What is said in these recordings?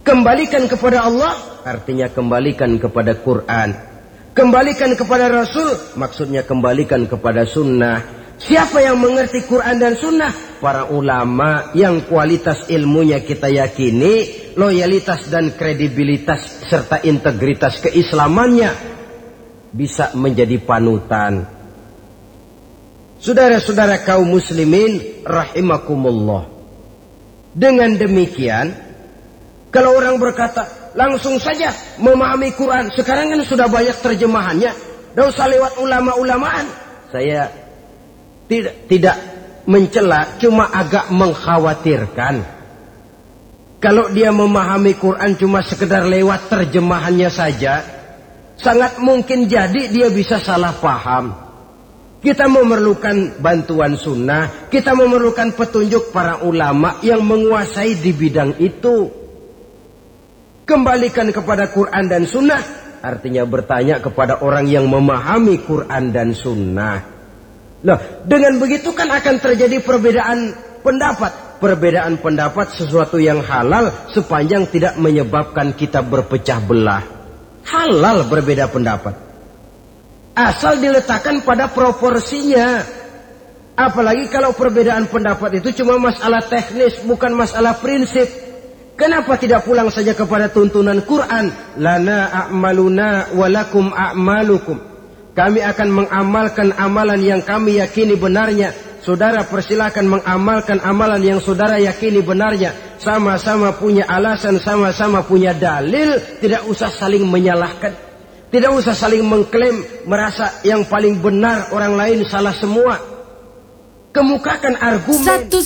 Kembalikan kepada Allah artinya kembalikan kepada Quran. Kembalikan kepada Rasul maksudnya kembalikan kepada sunnah. Siapa yang mengerti Quran dan sunnah? Para ulama yang kualitas ilmunya kita yakini, loyalitas dan kredibilitas serta integritas keislamannya bisa menjadi panutan. Saudara-saudara kaum muslimin rahimakumullah. Dengan demikian, kalau orang berkata langsung saja memahami Quran, sekarang kan sudah banyak terjemahannya, tidak usah lewat ulama-ulamaan. Saya tidak mencela, cuma agak mengkhawatirkan. Kalau dia memahami Quran cuma sekedar lewat terjemahannya saja, sangat mungkin jadi dia bisa salah paham. Kita memerlukan bantuan sunnah, kita memerlukan petunjuk para ulama yang menguasai di bidang itu. Kembalikan kepada Quran dan sunnah, artinya bertanya kepada orang yang memahami Quran dan sunnah. Loh, dengan begitu kan akan terjadi perbedaan pendapat. Perbedaan pendapat sesuatu yang halal sepanjang tidak menyebabkan kita berpecah belah. Halal berbeda pendapat. Asal diletakkan pada proporsinya. Apalagi kalau perbedaan pendapat itu cuma masalah teknis, bukan masalah prinsip. Kenapa tidak pulang saja kepada tuntunan Quran? Lana a'maluna walakum a'malukum. Kami akan mengamalkan amalan yang kami yakini benarnya. Saudara persilakan mengamalkan amalan yang saudara yakini benarnya. Sama-sama punya alasan, sama-sama punya dalil. Tidak usah saling menyalahkan. Tidak usah saling mengklaim, merasa yang paling benar, orang lain salah semua. Kemukakan argumen.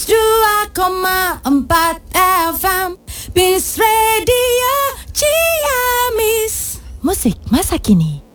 102,4 FM Peace Radio Ciamis. Musik masa kini.